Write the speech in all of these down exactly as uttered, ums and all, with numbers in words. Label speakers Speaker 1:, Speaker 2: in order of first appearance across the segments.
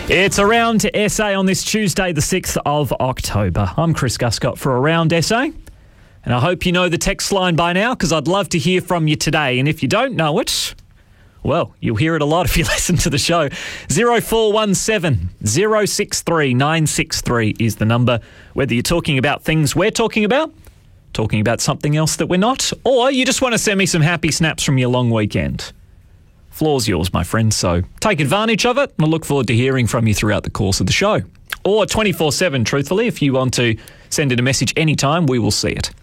Speaker 1: It's Around S A on this Tuesday, the sixth of October. I'm Chris Guscott for Around S A, and I hope you know the text line by now because I'd love to hear from you today. And if you don't know it, well, you'll hear it a lot if you listen to the show. zero four one seven, zero six three, nine six three is the number. Whether you're talking about things we're talking about, talking about something else that we're not, or you just want to send me some happy snaps from your long weekend. Floor's yours, my friend, so take advantage of it, and I look forward to hearing from you throughout the course of the show. Or twenty-four seven, truthfully, if you want to send in a message anytime, we will see it.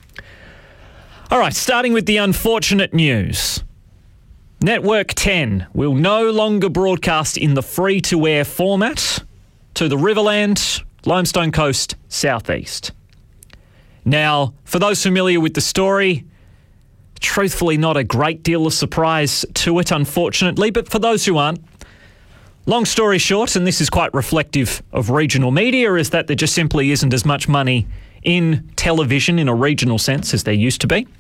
Speaker 1: All right, starting with the unfortunate news. Network ten will no longer broadcast in the free-to-air format to the Riverland, Limestone Coast, Southeast. Now, for those familiar with the story, truthfully not a great deal of surprise to it, unfortunately, but for those who aren't, long story short, and this is quite reflective of regional media, is that there just simply isn't as much money in television in a regional sense as there used to be.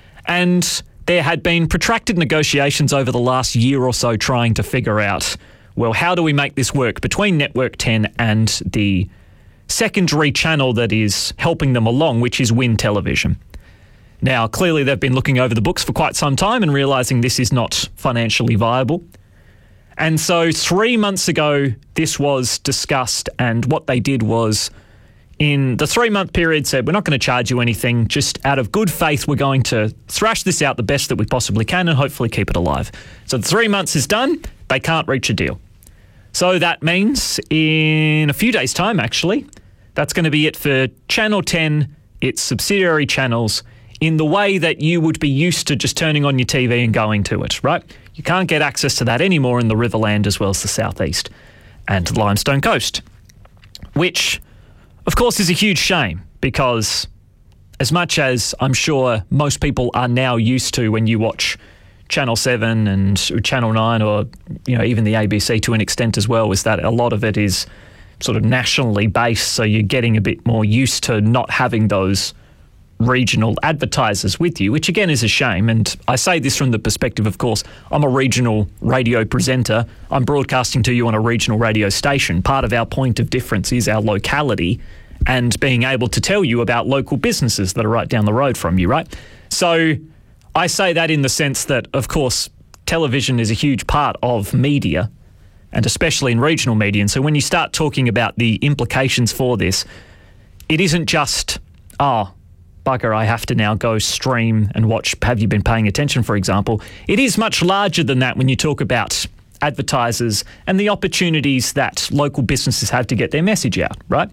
Speaker 1: And there had been protracted negotiations over the last year or so trying to figure out, well, how do we make this work between Network ten and the secondary channel that is helping them along, which is Win Television. Now, clearly they've been looking over the books for quite some time and realising this is not financially viable. And so three months ago, this was discussed, and what they did was, in the three-month period, said, we're not going to charge you anything, just out of good faith, we're going to thrash this out the best that we possibly can and hopefully keep it alive. So the three months is done, they can't reach a deal. So that means in a few days' time, actually, that's going to be it for Channel ten, its subsidiary channels, in the way that you would be used to just turning on your T V and going to it, right? You can't get access to that anymore in the Riverland as well as the Southeast and the Limestone Coast, which, of course, is a huge shame because as much as I'm sure most people are now used to when you watch Channel seven and Channel nine or, you know, even the A B C to an extent as well, is that a lot of it is sort of nationally based, so you're getting a bit more used to not having those regional advertisers with you, which again is a shame. And I say this from the perspective, of course, I'm a regional radio presenter. I'm broadcasting to you on a regional radio station. Part of our point of difference is our locality and being able to tell you about local businesses that are right down the road from you, right? So I say that in the sense that, of course, television is a huge part of media, and especially in regional media. And so when you start talking about the implications for this, it isn't just, oh, bugger, I have to now go stream and watch Have You Been Paying Attention, for example. It is much larger than that when you talk about advertisers and the opportunities that local businesses have to get their message out, right?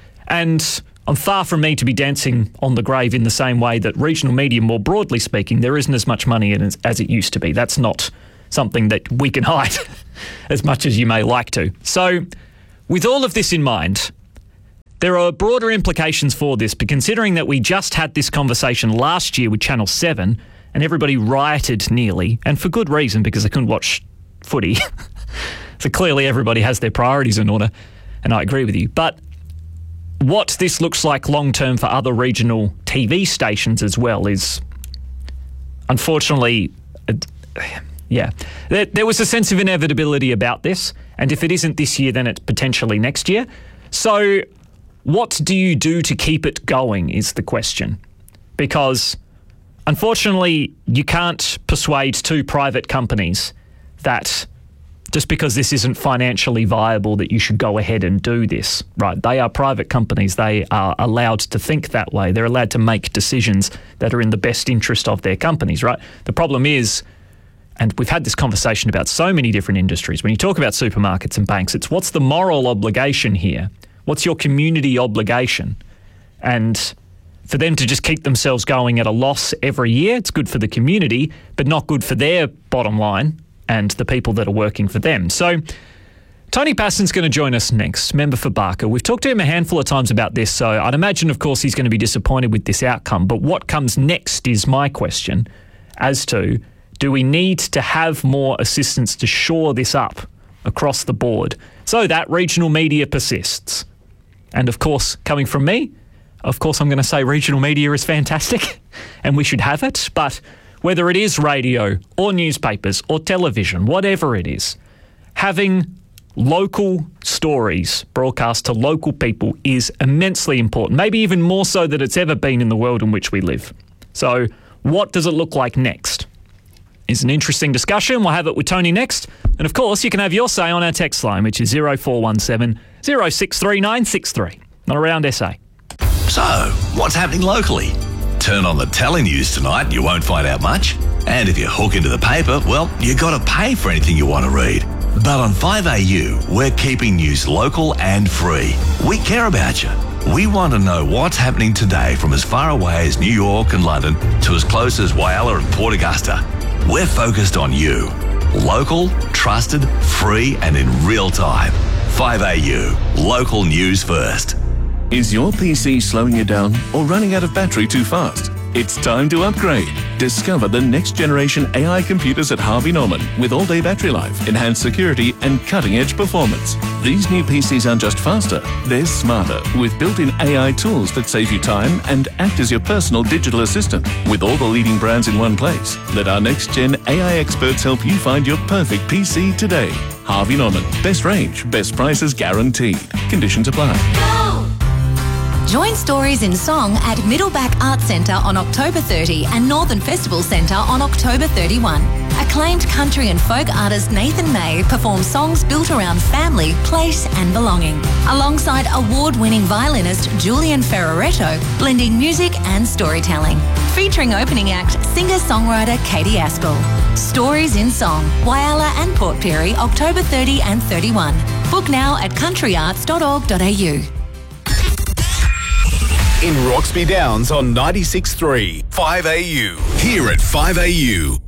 Speaker 1: And I'm far from me to be dancing on the grave in the same way that regional media, more broadly speaking, there isn't as much money in it as it used to be. That's not something that we can hide as much as you may like to. So with all of this in mind, there are broader implications for this, but considering that we just had this conversation last year with Channel seven and everybody rioted nearly, and for good reason because they couldn't watch footy. So clearly everybody has their priorities in order, and I agree with you. But what this looks like long-term for other regional T V stations as well is, unfortunately, uh, yeah, there, there was a sense of inevitability about this, and if it isn't this year, then it's potentially next year. So what do you do to keep it going is the question. Because unfortunately, you can't persuade two private companies that just because this isn't financially viable that you should go ahead and do this, right? They are private companies. They are allowed to think that way. They're allowed to make decisions that are in the best interest of their companies, right? The problem is, and we've had this conversation about so many different industries, when you talk about supermarkets and banks, it's what's the moral obligation here? What's your community obligation? And for them to just keep themselves going at a loss every year, it's good for the community, but not good for their bottom line and the people that are working for them. So Tony Passon's going to join us next, member for Barker. We've talked to him a handful of times about this, so I'd imagine, of course, he's going to be disappointed with this outcome. But what comes next is my question as to, do we need to have more assistance to shore this up across the board so that regional media persists? And of course, coming from me, of course, I'm going to say regional media is fantastic and we should have it. But whether it is radio or newspapers or television, whatever it is, having local stories broadcast to local people is immensely important, maybe even more so than it's ever been in the world in which we live. So what does it look like next? It's an interesting discussion. We'll have it with Tony next. And of course, you can have your say on our text line, which is zero four one seven, zero six three nine six three. Not Around S A.
Speaker 2: So, what's happening locally? Turn on the telenews tonight, you won't find out much. And if you hook into the paper, well, you got to pay for anything you want to read. But on five A U, we're keeping news local and free. We care about you. We want to know what's happening today from as far away as New York and London to as close as Whyalla and Port Augusta. We're focused on you. Local, trusted, free and in real time. five A U, local news first.
Speaker 3: Is your P C slowing you down or running out of battery too fast? It's time to upgrade. Discover the next generation A I computers at Harvey Norman with all-day battery life, enhanced security and cutting-edge performance. These new P Cs aren't just faster, they're smarter with built-in A I tools that save you time and act as your personal digital assistant. With all the leading brands in one place, let our next-gen A I experts help you find your perfect P C today. Harvey Norman. Best range, best prices guaranteed. Conditions apply.
Speaker 4: Go! Join Stories in Song at Middleback Arts Centre on October thirtieth and Northern Festival Centre on October thirty-first. Acclaimed country and folk artist Nathan May performs songs built around family, place and belonging, alongside award-winning violinist Julian Ferraretto, blending music and storytelling. Featuring opening act singer-songwriter Katie Aspel. Stories in Song, Whyalla and Port Pirie, October thirtieth and thirty-first. Book now at country arts dot org dot a u.
Speaker 5: In Roxby Downs on ninety-six point three, five A U. Here at five A U.